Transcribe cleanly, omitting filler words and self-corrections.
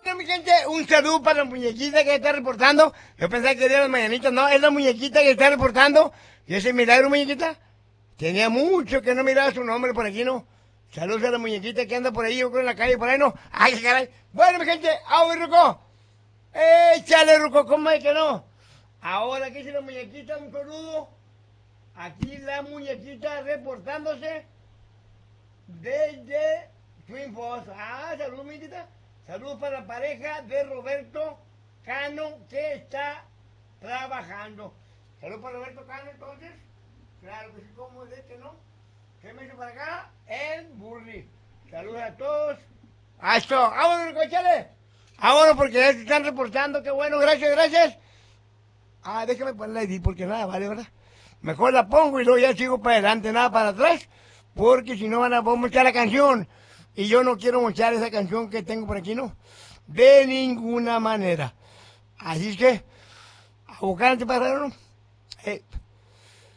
Mi gente, un saludo para la muñequita que está reportando. Yo pensaba que era las mañanitas, no, es la muñequita que está reportando. Y ese milagro, muñequita. Tenía mucho que no miraba su nombre por aquí, ¿no? Saludos a la muñequita que anda por ahí, yo creo en la calle, por ahí, ¿no? ¡Ay, caray! Bueno, mi gente, ¡agua, Ruco! ¡Échale, Ruco! ¿Cómo es que no? Ahora aquí dice la muñequita, un saludo. Aquí la muñequita reportándose desde Twin Falls. Ah, saludos, muñequita. Saludos para la pareja de Roberto Cano que está trabajando. Saludos para Roberto Cano, entonces. Claro que sí, como es este, ¿no? ¿Qué me hizo para acá? El Burri. Saludos a todos. ¡A esto! ¡Vámonos, cochale! ¡Vámonos, porque ya se están reportando! ¡Qué bueno! ¡Gracias, gracias! Ah, déjame poner la ID porque nada vale, ¿verdad? Mejor la pongo y luego ya sigo para adelante, nada para atrás. Porque si no vamos a mochar la canción. Y yo no quiero mochar esa canción que tengo por aquí, ¿no? De ninguna manera. Así es que, a buscar antes para ¿no?